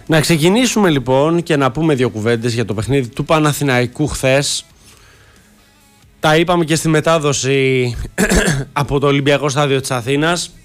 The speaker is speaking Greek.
Να ξεκινήσουμε λοιπόν και να πούμε δύο κουβέντες για το παιχνίδι του Παναθηναϊκού χθες. Τα είπαμε και στη μετάδοση από το Ολυμπιακό Στάδιο της Αθήνας.